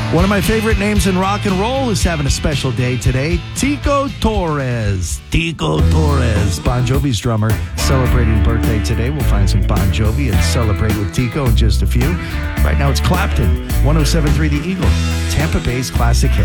One of my favorite names in rock and roll is having a special day today. Tico Torres. Tico Torres, Bon Jovi's drummer, celebrating birthday today. We'll find some Bon Jovi and celebrate with Tico in just a few. Right now it's Clapton, 107.3 The Eagle, Tampa Bay's classic hit.